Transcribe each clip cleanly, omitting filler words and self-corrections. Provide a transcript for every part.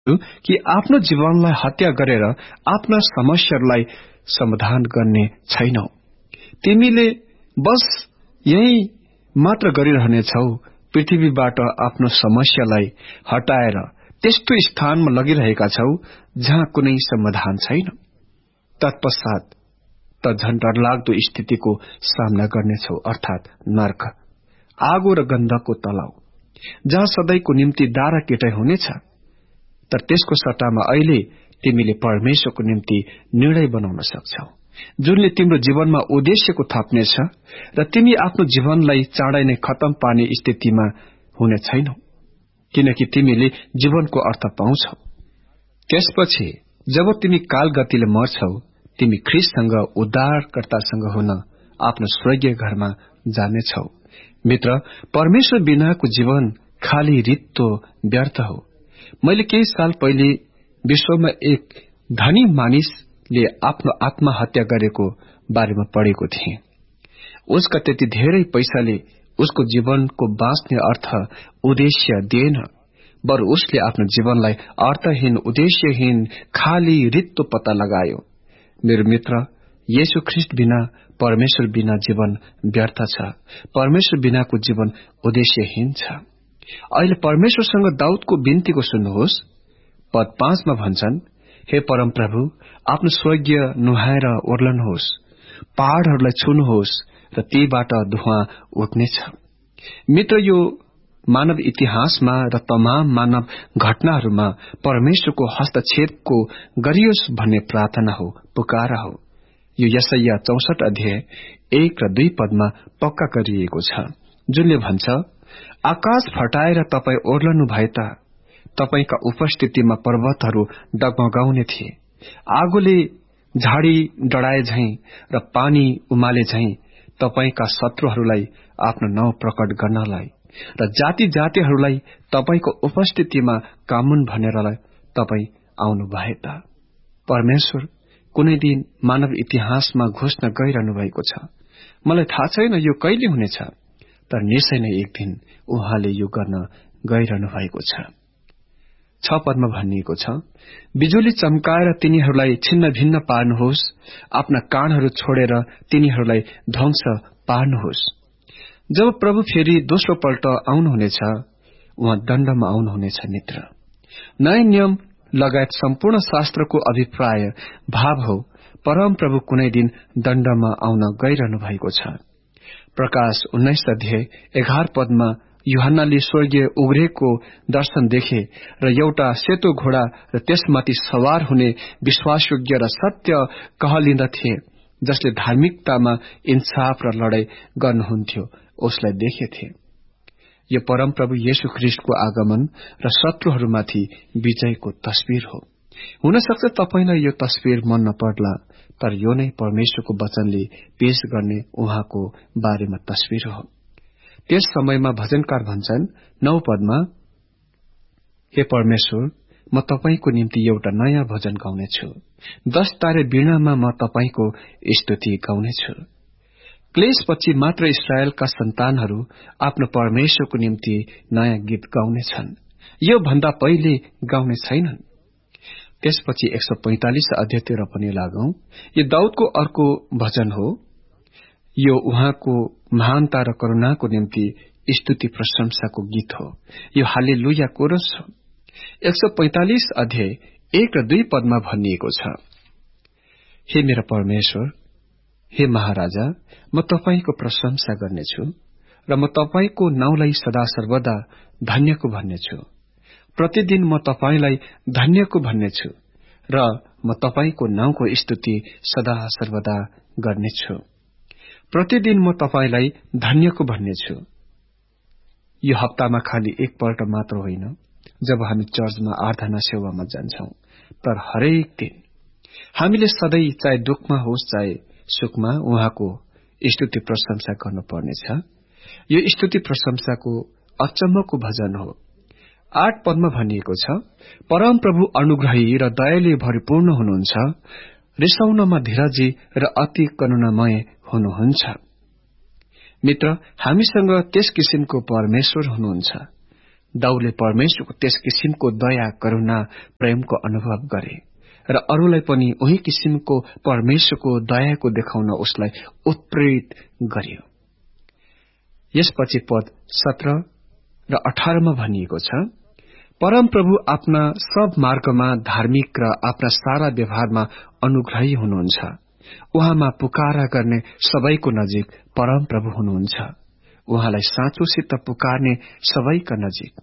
कि आफ्नो जीवनलाई हत्या गरेर आफ्ना समस्याहरूलाई समाधान गर्ने छैनौ। तिमीले बस यही मात्र गरिरहनेछौ, पृथ्वीबाट आफ्नो समस्यालाई हटाएर त्यस्तो स्थानमा लगिरहेका छौ जहाँ कुनै समाधान छैन। तत्पश्चात त झन् डरलाग्दो स्थितिको सामना गर्नेछौ, अर्थात नर्क, आगो र गन्धको तलाउ, जहाँ सधैँको निम्ति दारा केटाइ हुनेछ। तर त्यसको सट्टामा अहिले तिमीले परमेश्वरको निम्ति निर्णय बनाउन सक्छौ, जुनले तिम्रो जीवनमा उद्देश्यको थप्नेछ र तिमी आफ्नो जीवनलाई चाँडै नै खतम पार्ने स्थितिमा हुने छैनौ, किनकि तिमीले जीवनको अर्थ पाउँछौ। त्यसपछि जब तिमी कालगतिले मर्छौ, तिमी ख्रीष्टसँग उद्धारकर्तासँग हुन आफ्नो स्वर्गीय घरमा जानेछौ। मित्र, परमेश्वर बिनाको जीवन खाली रित्तो व्यर्थ हो। मैले केही साल पहिले विश्वमा एक धनी मानिसले आफ्नो आत्महत्या गरेको बारेमा पढेको थिएँ। उसका त्यति धेरै पैसाले उसको जीवनको बाँच्ने अर्थ उद्देश्य दिएन, बरु उसले आफ्नो जीवनलाई अर्थहीन, उद्देश्यहीन, खाली रित्तो पत्ता लगायो। मेरो मित्र, येशू ख्रीष्ट बिना, परमेश्वर बिना जीवन व्यर्थ छ। परमेश्वर बिनाको जीवन उद्देश्यहीन छ। अहिले परमेश्वरसँग दाउदको बिन्तीको सुन्नुहोस्। पद 5 मा भन्छन्, हे परमप्रभु, आफ्नो स्वर्गीय नुहाएर ओर्लनुहोस्, पहाड़हरूलाई छुनुहोस् र तीबाट धुवाँ उठ्नेछ। मित्र, यो मानव इतिहासमा र तमाम मानव घटनाहरूमा परमेश्वरको हस्तक्षेपको गरियोस् भन्ने प्रार्थना हो, पुकारा हो। यो यशाया 64 अध्याय 1 र 2 पदमा पक्का गरिएको छ, जुनले भन्छ, आकाश फटाएर तपाई ओर्लनु भए त तपाईका उपस्थितिमा पर्वतहरू डगमगाउने थिए। आगोले झाडी डढाए झैं र पानी उमाले झैं तपाईका शत्रुहरूलाई आफ्नो नाउँ प्रकट गर्नलाई र जाति जातिहरूलाई तपाईको उपस्थितिमा कामून भनेर तपाई आउनु भए त। परमेश्वर कुनै दिन मानव इतिहासमा घोषणा गरिरहनु भएको छ। मलाई थाहा छैन यो कहिले हुनेछ, तर निश्चय नै एक दिन उहाँले यो गर्न गइरहनु भएको छ। 6 पदमा भनिएको छ, बिजुली चम्काएर तिनीहरूलाई छिन्न भिन्न पार्नुहोस्, आफ्ना कानहरू छोडेर तिनीहरूलाई ध्वंस पार्नुहोस्। जब प्रभु फेरि दोस्रो पल्ट आउनुहुनेछ, उहाँ दण्डमा आउनुहुनेछ। मित्र, नयाँ नियम लगायत सम्पूर्ण शास्त्रको अभिप्राय भाव हो, परम प्रभु कुनै दिन दण्डमा आउन गइरहनु भएको छ। प्रकाश 19 अध्याय 11 पदमा यूहन्नाले स्वर्गीय उग्रेको दर्शन देखे र एउटा सेतो घोडा र त्यसमाथि सवार हुने विश्वासयोग्य र सत्य कहलिँदथे, जसले धार्मिकतामा इन्साफ र लडाई गर्नुहुन्थ्यो, उसलाई देखेथे। यो परमप्रभु येशू ख्रीष्टको आगमन र शत्रुहरूमाथि विजयको तस्बिर हो। हुन सक्छ तपाईलाई यो तस्बिर मन नपर्ला, तर यो नै परमेश्वरको वचनले पेश गर्ने उहाँको बारेमा तस्बिर हो। त्यस समयमा भजनकार भन्छन् 9 पदमा, हे परमेश्वर, म तपाईको निम्ति एउटा नयाँ भजन गाउनेछु, 10 तारे वीणामा म तपाईको स्तुति गाउनेछु। क्लेशपछि मात्र इस्राएलका सन्तानहरू आफ्नो परमेश्वरको निम्ति नयाँ गीत गाउनेछन्, यो भन्दा पहिले गाउने छैनन्। त्यसपछि 145 अध्यायतिर पनि लागौं। यो दाउदको अर्को भजन हो। यो उहाँको महानता र करुणाको निम्ति स्तुति प्रशंसाको गीत हो। यो हालेलुया कोरस हो। 145 अध्याय 1 र 2 पदमा भनिएको छ, हे मेरा परमेश्वर, हे महाराजा, म तपाईको प्रशंसा गर्नेछु र म तपाईको नाउँलाई सदा सर्वदा धन्यको भन्नेछु। प्रतिदिन म तपाईलाई धन्यको भन्नेछु र म तपाईको नाउँको स्तुति सदा सर्वदा गर्नेछु। प्रतिदिन म तपाईलाई धन्यको भन्नेछु। यो हप्तामा खाली एक पल्ट मात्र होइन जब हामी चर्चमा आराधना सेवामा जान्छौं, तर हरेक दिन हामीले सधैँ, चाहे दुःखमा होस् चाहे सुखमा, उहाँको स्तुति प्रशंसा गर्नुपर्नेछ। यो स्तुति प्रशंसाको अचम्मको भजन हो। 8 पदमा भनिएको छ, परम प्रभु अनुग्रही र दयाले भरिपूर्ण हुनुहुन्छ, रिसाउनमा धीरजी र अति करुणामय हुनुहुन्छ। मित्र, हामीसँग त्यस किसिमको परमेश्वर हुनुहुन्छ दाउदले परमेश्वरको त्यस किसिमको दया करुणा प्रेमको अनुभव गरे र अरूलाई पनि उही किसिमको परमेश्वरको दयाको देखाउन उसलाई उत्प्रेरित गरियो। यसपछि पद 17 र 18मा भनिएको छ, परमप्रभु आफ्ना सब मार्गमा धार्मिक र आफ्ना सारा व्यवहारमा अनुग्रही हुनुहुन्छ। उहाँमा पुकारा गर्ने सबैको नजिक परमप्रभु हुनुहुन्छ। उहाँलाई साँचोसित पुकार्ने सबैका नजिक।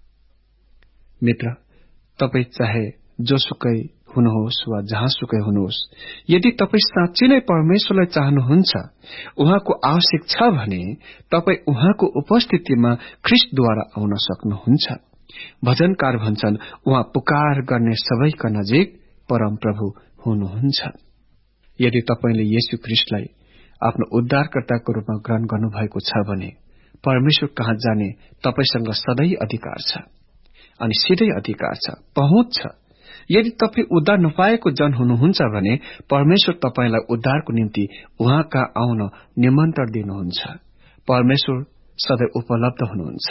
मित्र, तपाई चाहे जोसुकै हुनुहोस् वा जहाँसुकै हुनुहोस्, यदि तपाई साँच्चै नै परमेश्वरलाई चाहनुहुन्छ, उहाँको आवश्यक छ भने तपाई उहाँको उपस्थितिमा ख्रीष्टद्वारा आउन सक्नुहुन्छ। भजनकार भन्छन्, उहाँ पुकार गर्ने सबैका नजिक परमप्रभु हुनुहुन्छ। यदि तपाईले येशू ख्रीष्टलाई आफ्नो उद्धारकर्ताको रूपमा ग्रहण गर्नुभएको छ भने परमेश्वर कहाँ जाने तपाईसँग सधैँ अधिकार छ अनि सिधै अधिकार छ, पहुँच छ। यदि तपाई उद्धार नपाएको जन हुनुहुन्छ भने परमेश्वर तपाईलाई उद्धारको निम्ति उहाँ कहाँ आउन निमन्त्रण दिनुहुन्छ। परमेश्वर सधैँ उपलब्ध हुनुहुन्छ।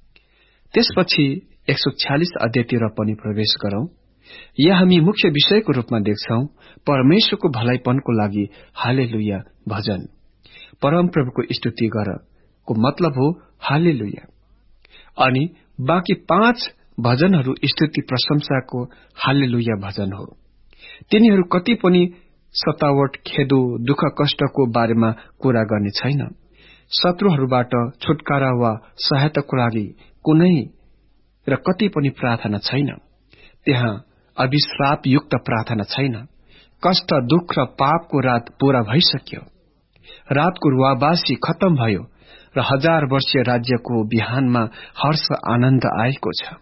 त्यसपछि 146 अध्यायतिर पनि प्रवेश गरौं। यहाँ हामी मुख्य विषयको रूपमा देख्छौं परमेश्वरको भलाइपनको लागि हालेलुया भजन। परमप्रभुको स्तुति गर को मतलब हो हालेलुया। अनि बाँकी 5 भजनहरू स्तुति प्रशंसाको हालेलुया भजन हो। तिनीहरू कति पनि सतावट, खेदो, दुःख कष्टको बारेमा कुरा गर्ने छैन। शत्रुहरूबाट छुटकारा वा सहायताको लागि कुनै र कति पनि प्रार्थना छैन। त्यहाँ अभिश्रापयुक्त प्रार्थना छैन। कष्ट, दुःख र पापको रात पूरा भइसक्यो। रातको रुवाबासी खत्म भयो र 1000 वर्षीय राज्यको बिहानमा हर्ष आनन्द आएको छ।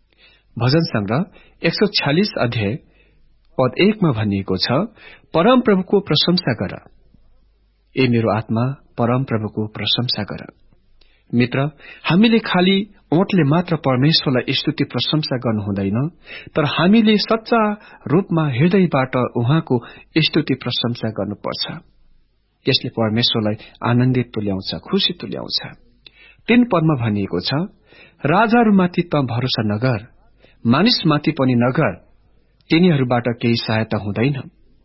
भजन संग्रह 146 अध्याय पद 1 मा भनिएको छ, परमप्रभुको प्रशंसा गर। ए मेरो आत्मा, परमप्रभुको प्रशंसा गर। मित्र, हामीले खाली ओठले मात्र परमेश्वरलाई स्तुति प्रशंसा गर्नु हुँदैन, तर हामीले सच्चा रूपमा हृदयबाट उहाँको स्तुति प्रशंसा गर्नुपर्छ। यसले परमेश्वरलाई आनन्दित तुल्याउँछ, खुशी तुल्याउँछ। 3 पदमा भनिएको छ, राजाहरूमाथि त भरोसा नगर, मानिसमाथि पनि नगर, तिनीहरूबाट केही सहायता हुँदैन।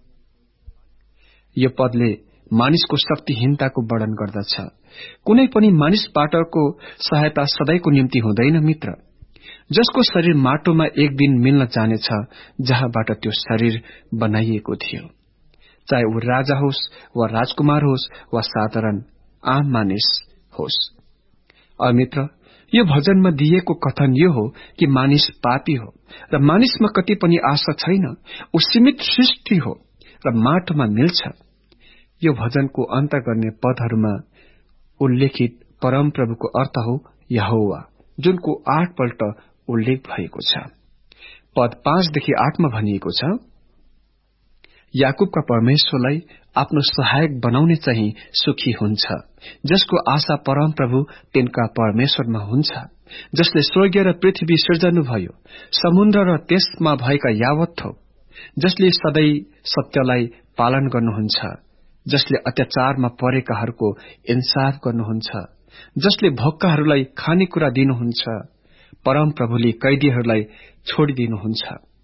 यो पदले मानिसको शक्तिहीनताको वर्णन गर्दछ। कुनै पनि मानिसबाटको सहायता सधैँको निम्ति हुँदैन। मित्र, जसको शरीर माटोमा एक दिन मिल्न जानेछ, जहाँबाट त्यो शरीर बनाइएको थियो, चाहे ऊ राजा होस् वा राजकुमार होस् वा साधारण आम मानिस होस्। मित्र, यो भजनमा दिएको कथन यो हो कि मानिस पापी हो र मानिसमा कति पनि आशा छैन। ऊ सीमित सृष्टि हो र माटोमा मिल्छ। यो भजनको अन्त गर्ने पदहरूमा उल्लेखित परमप्रभुको अर्थ हो यहोवा, जुनको 8 पल्ट उल्लेख भएको छ। पद 5 देखि 8 मा भनिएको छ, याकूबका परमेश्वरलाई आफ्नो सहायक बनाउने चाहिँ सुखी हुन्छ, जसको आशा परमप्रभु तिनका परमेश्वरमा हुन्छ, जसले स्वर्ग र पृथ्वी सिर्जनुभयो, समुद्र र त्यसमा भएका यावत थोक, जसले सधैँ सत्यलाई पालन गर्नुहुन्छ, जसले अत्याचारमा परेकाहरूको इन्साफ गर्नुहुन्छ, जसले भोक्काहरूलाई खानेकुरा दिनुहुन्छ, परमप्रभुले कैदीहरूलाई छोडिदिनुहुन्छ,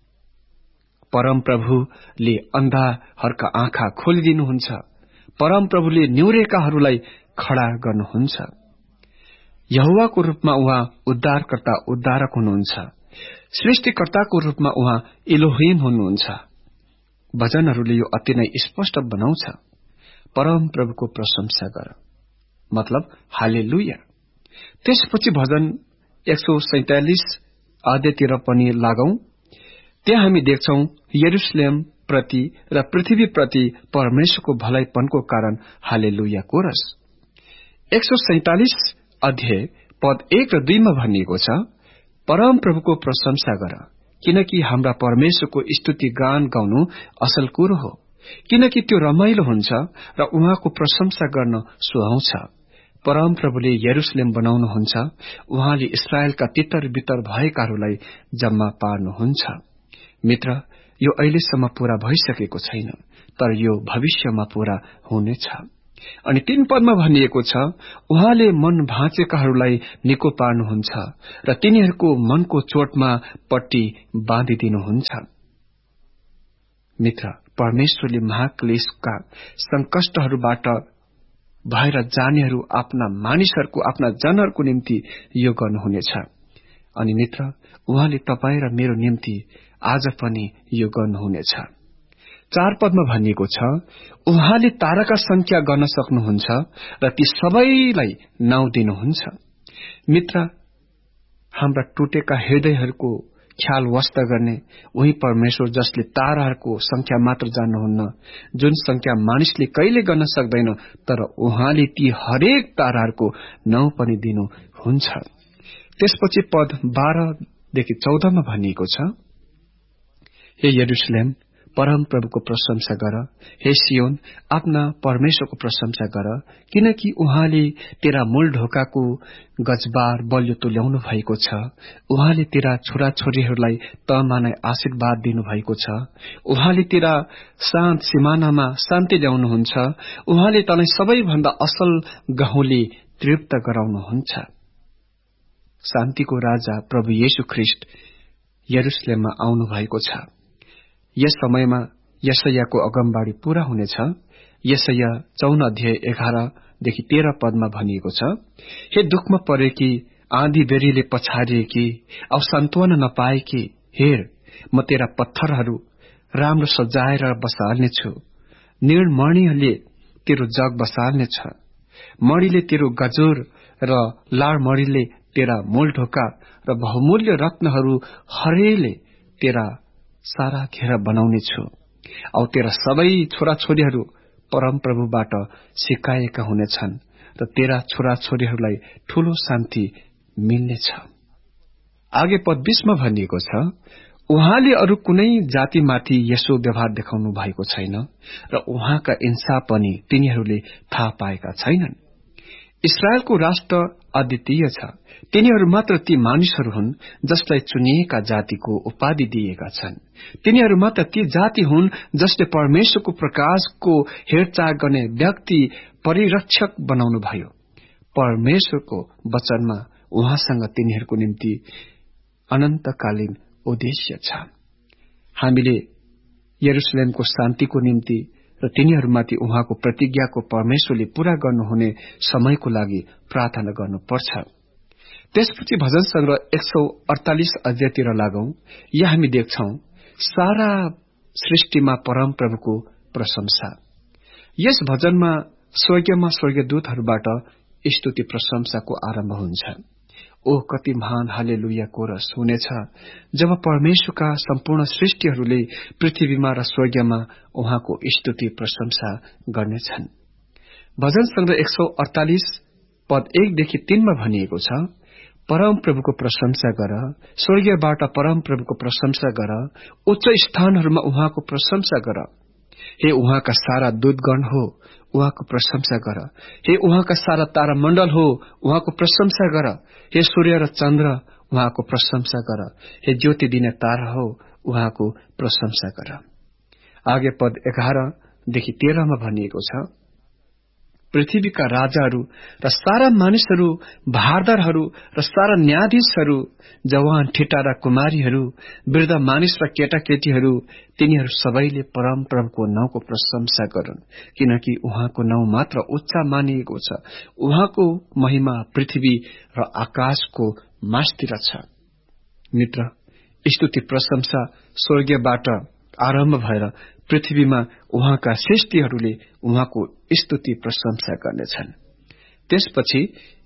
परमप्रभुले अन्धाहरूका आँखा खोलिदिनुहुन्छ, परमप्रभुले निहुरेकाहरूलाई खडा गर्नुहुन्छ। यहोवाको रूपमा उहाँ उद्धारकर्ता, उद्धारक हुनुहुन्छ। सृष्टिकर्ताको रूपमा उहाँ इलोहिम हुनुहुन्छ। भजनहरूले यो अति नै स्पष्ट बनाउँछ, परमप्रभुको प्रशंसा गर, मतलब हालेलुया। त्यसपछि भजन 147 अध्यायतिर पनि लागौं। त्यहाँ हामी देख्छौं यरुशलेम प्रति र पृथ्वी प्रति परमेश्वरको भलाइपनको कारण हालेलुया कोरस। 147 अध्याय पद 1 र 2 मा भनिएको छ, परमप्रभुको प्रशंसा गर, किनकि हाम्रा परमेश्वरको स्तुति गान गाउनु असल कुरो हो, किनकि त्यो रमाइलो हुन्छ र उहाँको प्रशंसा गर्न सुहाउँछ। परमप्रभुले यरुशलेम बनाउनुहुन्छ, उहाँले इस्राएलका तितर बितर भएकाहरूलाई जम्मा पार्नुहुन्छ। मित्र, यो अहिलेसम्म पूरा भइसकेको छैन, तर यो भविष्यमा पूरा हुनेछ। अनि 3 पदमा भनिएको छ, उहाँले मन भाँचेकाहरूलाई निको पार्नुहुन्छ र तिनीहरूको मनको चोटमा पट्टी बाँधिदिनुहुन्छ। मित्र, परमेश्वरले महाक्लेशका संकष्टहरूबाट भएर जानेहरू आफ्ना मानिसहरूको, आफ्ना जनहरूको निम्ति यो गर्नुहुनेछ। अनि मित्र, उहाँले तपाईँ र मेरो निम्ति आज पनि यो गर्नुहुनेछ। 4 पदमा भनिएको छ, उहाँले ताराका संख्या गर्न सक्नुहुन्छ र ती सबैलाई नाउँ दिनुहुन्छ। मित्र, हाम्रा टुटेका हृदयहरूको ख्याल वस्त गर्ने उही परमेश्वर जसले ताराहरूको संख्या मात्र जान्नुहुन्न, जुन संख्या मानिसले कहिले गर्न सक्दैन, तर उहाँले ती हरेक ताराहरूको नाउँ पनि दिनुहुन्छ। त्यसपछि पद 12देखि 14मा भनिएको छ, हे यरुशलेम, परम प्रभुको प्रशंसा गर, हे सियोन, आफ्ना परमेश्वरको प्रशंसा गर, किनकि उहाँले तेरा मूल ढोकाको गजबार बलियो तुल्याउनु भएको छ। उहाँले तेरा छोराछोरीहरूलाई तमा नै आशीर्वाद दिनुभएको छ। उहाँले तेरा शान्त सिमानामा शान्ति ल्याउनुहुन्छ। उहाँले तँलाई सबैभन्दा असल गहुँले तृप्त गराउनुहुन्छ। शान्तिको राजा प्रभु येशू ख्रीष्ट यरुशलेममा आउनु भएको छ। यस समयमा यशायाको अगमबाणी पूरा हुनेछ। यशाया 14 अध्याय 11देखि 13 पदमा भनिएको छ, हे दुःखमा परेकी, आँधी बेरीले पछारिएकी, औ सान्त्वना नपाएकी, हेर, म तेरा पत्थरहरू राम्रो सजाएर बसाल्नेछु। निर्मणीले तेरो जग बसाल्नेछ। मणिले तेरो गजुर र लाडमणिले तेरा मूल ढोका र बहुमूल्य रत्नहरू हरेले तेरा सारा घेरा बनाउनेछु। औ तेरा सबै छोराछोरीहरू परमप्रभुबाट सिकाएका हुनेछन् र तेरा छोराछोरीहरूलाई ठूलो शान्ति मिल्नेछ। आगे पद 20मा भनिएको छ, उहाँले अरू कुनै जातिमाथि यसो व्यवहार देखाउनु भएको छैन र उहाँका इन्साफ पनि तिनीहरूले थाहा पाएका छैनन्। इस्राएलको राष्ट्र अद्वितीय छ। तिनीहरू मात्र ती मानिसहरू हुन् जसलाई चुनिएका जातिको उपाधि दिएका छन्। तिनीहरू मात्र ती जाति हुन् जसले परमेश्वरको प्रकाशको हेरचाह गर्ने व्यक्ति परिरक्षक बनाउनु भयो। परमेश्वरको वचनमा उहाँसँग तिनीहरूको निम्ति अनन्तकालीन उद्देश्य छ। हामीले यरुशलेमको शान्तिको निम्ति र तिनीहरूमाथि उहाँको प्रतिज्ञाको परमेश्वरले पूरा गर्नुहुने समयको लागि प्रार्थना गर्नुपर्छ। त्यसपछि भजन संग्रह 148 अध्यायतिर लागौं। यहाँ हामी देख्छौं सारा सृष्टिमा परम प्रभुको प्रशंसा। यस भजनमा स्वर्गदूतहरूबाट स्तुति प्रशंसाको आरम्भ हुन्छ। ओह, कति महान हालेलुया कोरस हुनेछ जब परमेश्वरका सम्पूर्ण सृष्टिहरूले पृथ्वीमा र स्वर्गमा उहाँको स्तुति प्रशंसा गर्नेछन्। भजन संग्रह 148 पद 1देखि 3मा भनिएको छ, परम प्रभुको प्रशंसा गर, स्वर्गबाट परम प्रभुको प्रशंसा गर, उच्च स्थानहरूमा उहाँको प्रशंसा गर। हे उहाँका सारा दूतगण हो, उहाँको प्रशंसा गर। हे उहाँका सारा तारामण्डल हो, उहाँको प्रशंसा गर। हे सूर्य र चन्द्र, उहाँको प्रशंसा गर। हे ज्योति दिने तारा हो, उहाँको प्रशंसा गर। आगे पद 11देखि 13मा भनिएको छ, पृथ्वीका राजाहरू र सारा मानिसहरू, भारदारहरू र सारा न्यायाधीशहरू, जवान ठिटा र कुमारीहरू, वृद्ध मानिस र केटाकेटीहरू, तिनीहरू सबैले परम प्रभुको नाउँको प्रशंसा गरून्, किनकि उहाँको नाउँ मात्र उच्च मानिएको छ। उहाँको महिमा पृथ्वी र आकाशको मास्तिर छ। मित्र, स्तुति प्रशंसा स्वर्गबाट आरम्भ भएर पृथ्वीमा उहाँका सृष्टिहरूले उहाँको स्तुति प्रशंसा गर्नेछन्। त्यसपछि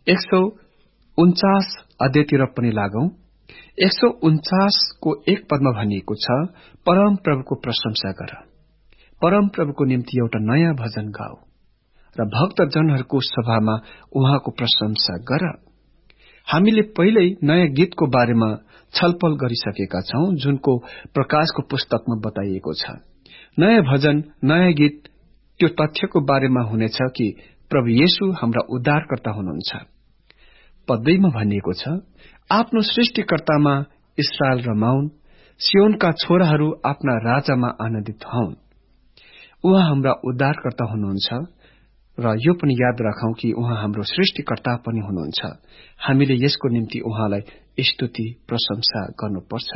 149 अध्यायतिर पनि लागौं। 149 को 1 पदमा भनिएको छ, परम प्रभुको प्रशंसा गर, परम प्रभुको निम्ति एउटा नयाँ भजन गाऊ र भक्तजनहरूको सभामा उहाँको प्रशंसा गर। हामीले पहिल्यै नयाँ गीतको बारेमा छलफल गरिसकेका छौं, जुनको प्रकाशको पुस्तकमा बताइएको छ। नयाँ भजन, नयाँ गीत त्यो तथ्यको बारेमा हुनेछ कि प्रभु येशू हाम्रा उद्धारकर्ता हुनुहुन्छ। पद 2मा भनिएको छ, आफ्नो सृष्टिकर्तामा इस्राएल रमाउन्, सियोनका छोराहरू आफ्ना राजामा आनन्दित हौन्। उहाँ हाम्रा उद्धारकर्ता हुनुहुन्छ र यो पनि याद राखौं कि उहाँ हाम्रो सृष्टिकर्ता पनि हुनुहुन्छ। हामीले यसको निम्ति उहाँलाई स्तुति प्रशंसा गर्नुपर्छ।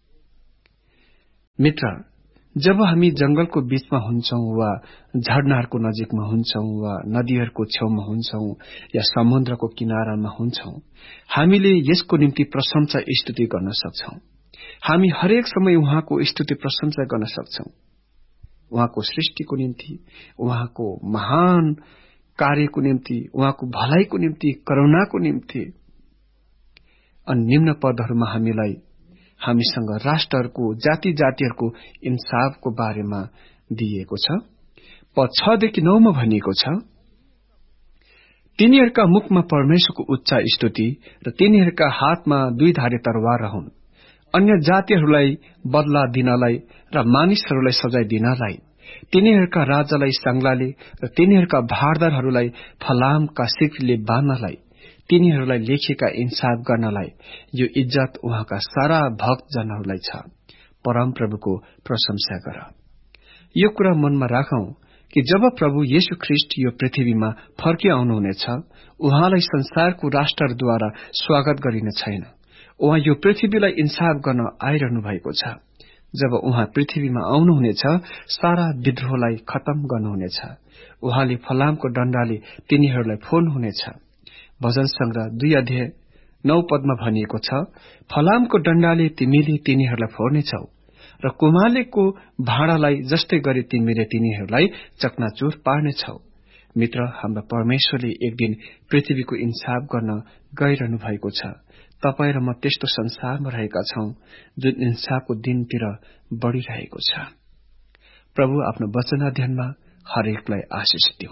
मित्र, जब हामी जंगलको बीचमा हुन्छौं वा झरनाहरूको नजिकमा हुन्छौं वा नदीहरूको छेउमा हुन्छौं या समुद्रको किनारामा हुन्छौं, हामीले यसको निम्ति प्रशंसा स्तुति गर्न सक्छौं। हामी हरेक समय उहाँको स्तुति प्रशंसा गर्न सक्छौं, उहाँको सृष्टिको निम्ति, उहाँको महान कार्यको निम्ति, उहाँको भलाइको निम्ति, करुणाको निम्ति। अनि निम्न पदहरूमा हामीसँग राष्ट्रहरूको, जाति जातिहरूको इन्साफको बारेमा दिइएको छ। पद 6 देखि 9 मा भनिएको छ, तिनीहरूका मुखमा परमेश्वरको उच्च स्तुति र तिनीहरूका हातमा 2 धारे तरवार रहन्, अन्य जातिहरूलाई बदला दिनलाई र मानिसहरूलाई सजाय दिनलाई, तिनीहरूका राजालाई सांग्लाले र तिनीहरूका भारदारहरूलाई फलामका सिक्रीले बाँध्नलाई, तिनीहरूलाई लेखिएका इन्साफ गर्नलाई। यो इज्जत उहाँका सारा भक्तजनहरूलाई छ। परमप्रभुको प्रशंसा गर। यो कुरा मनमा राखौं कि जब प्रभु येशू ख्रीष्ट यो पृथ्वीमा फर्की आउनुहुनेछ, उहाँलाई संसारको राष्ट्रद्वारा स्वागत गरिने छैन। उहाँ यो पृथ्वीलाई इन्साफ गर्न आइरहनु भएको छ। जब उहाँ पृथ्वीमा आउनुहुनेछ, सारा विद्रोहलाई खत्म गर्नुहुनेछ। उहाँले फलामको डण्डाले तिनीहरूलाई फोल्नुहुनेछ। भजन संग्रह 2 अध्याय 9 पदमा भनिएको छ, फलामको डण्डाले तिमीले तिनीहरूलाई फोर्नेछौ र कुमालेको भाँडालाई जस्तै गरी तिमीले तिनीहरूलाई चकनाचुर पार्नेछौ। मित्र, हाम्रो परमेश्वरले एक दिन पृथ्वीको इन्साफ गर्न गइरहनु भएको छ। तपाई र म त्यस्तो संसारमा रहेका छौं जुन इन्साफको दिनतिर बढ़िरहेको छ। प्रभु आफ्नो वचन अध्ययनमा हरेकलाई आशिष दिऊ।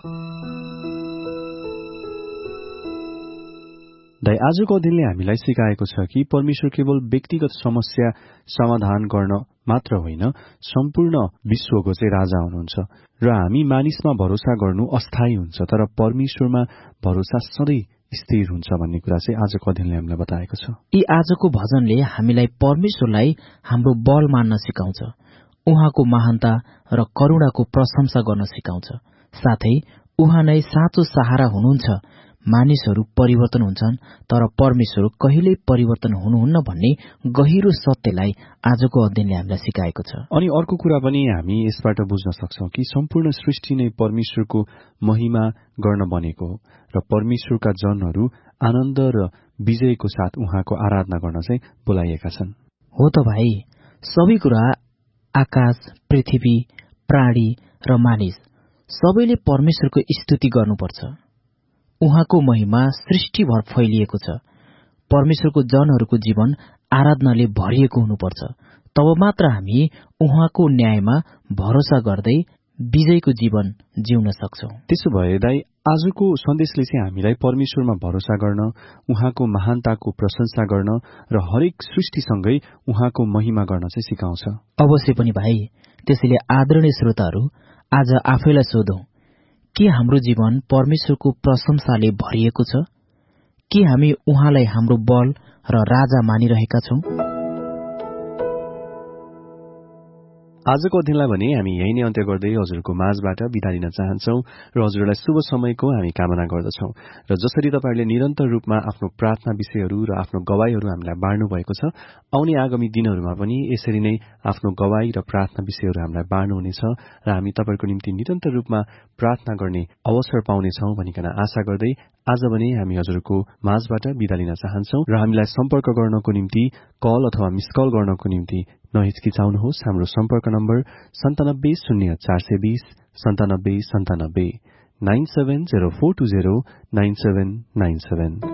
आजको अध्ययनले हामीलाई सिकाएको छ कि परमेश्वर केवल व्यक्तिगत समस्या समाधान गर्न मात्र होइन, सम्पूर्ण विश्वको चाहिँ राजा हुनुहुन्छ र हामी मानिसमा भरोसा गर्नु अस्थायी हुन्छ, तर परमेश्वरमा भरोसा सधैँ स्थिर हुन्छ भन्ने कुरा चाहिँ आजको अध्ययनले हामीलाई बताएको छ। यी आजको भजनले हामीलाई परमेश्वरलाई हाम्रो बल मान्न सिकाउँछ, उहाँको महानता र करुणाको प्रशंसा गर्न सिकाउँछ। साथै उहाँ नै साँचो सहारा हुनुहुन्छ। मानिसहरू परिवर्तन हुन्छन्, तर परमेश्वर कहिल्यै परिवर्तन हुनुहुन्न भन्ने गहिरो सत्यलाई आजको अध्ययनले हामीलाई सिकाएको छ। अनि अर्को कुरा पनि हामी यसबाट बुझ्न सक्छौं कि सम्पूर्ण सृष्टि नै परमेश्वरको महिमा गर्न बनेको हो र परमेश्वरका जनहरू आनन्द र विजयको साथ उहाँको आराधना गर्न चाहिँ बोलाइएका छन्। हो त भाइ, सबै कुरा, आकाश, पृथ्वी, प्राणी र मानिस सबैले परमेश्वरको स्तुति गर्नुपर्छ। उहाँको महिमा सृष्टिभर फैलिएको छ। परमेश्वरको जनहरूको जीवन आराधनाले भरिएको हुनुपर्छ। तब मात्र हामी उहाँको न्यायमा भरोसा गर्दै विजयको जीवन जिउन सक्छौं। त्यसो भए दाइ, आजको सन्देशले चाहिँ हामीलाई परमेश्वरमा भरोसा गर्न, उहाँको महानताको प्रशंसा गर्न र हरेक सृष्टिसँगै उहाँको महिमा गर्न चाहिँ सिकाउँछ। अवश्य पनि भाइ। त्यसैले आदरणीय श्रोताहरू, आज आफैलाई सोधौं, के हाम्रो जीवन परमेश्वरको प्रशंसाले भरिएको छ? के हामी उहाँलाई हाम्रो बल र राजा मानिरहेका छौं? आजको अध्ययनलाई भने हामी यही नै अन्त्य गर्दै हजुरको माझबाट बिदा लिन चाहन्छौं र हजुरलाई शुभ समयको हामी कामना गर्दछौं। र जसरी तपाईहरूले निरन्तर रूपमा आफ्नो प्रार्थना विषयहरू र आफ्नो गवाईहरू हामीलाई बाँड्नु भएको छ, आउने आगामी दिनहरूमा पनि यसरी नै आफ्नो गवाई र प्रार्थना विषयहरू हामीलाई बाँड्नुहुनेछ र हामी तपाईको निम्ति निरन्तर रूपमा प्रार्थना गर्ने अवसर पाउनेछौं भनिकन आशा गर्दै आज भने हामी हजुरको माझबाट बिदा लिन चाहन्छौं र हामीलाई सम्पर्क गर्नको निम्ति कल अथवा मिस कल गर्नको निम्ति नहिचकिचाउनुहोस्। हाम्रो सम्पर्क नम्बर 970420 9797 970420 9797।